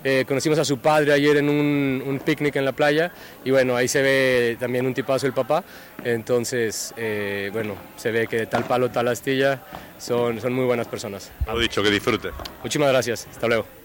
conocimos a su padre ayer en un picnic en la playa y bueno, ahí se ve también un tipazo el papá, entonces bueno, se ve que tal palo, tal astilla, son muy buenas personas. Lo dicho, que disfrute. Muchísimas gracias, hasta luego.